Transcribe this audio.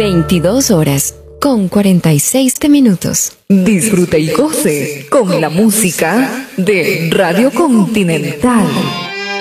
22 horas con 46 minutos. Disfrute y goce con la música de Radio Continental.